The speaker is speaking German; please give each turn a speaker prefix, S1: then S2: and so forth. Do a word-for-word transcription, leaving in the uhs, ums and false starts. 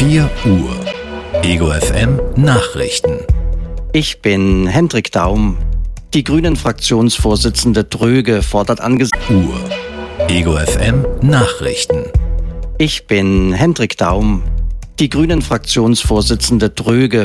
S1: vier Uhr. Ego F M Nachrichten.
S2: Ich bin Hendrik Daum. Die Grünen-Fraktionsvorsitzende Dröge fordert angesichts
S1: Uhr. Ego F M Nachrichten.
S2: Ich bin Hendrik Daum. Die Grünen-Fraktionsvorsitzende Dröge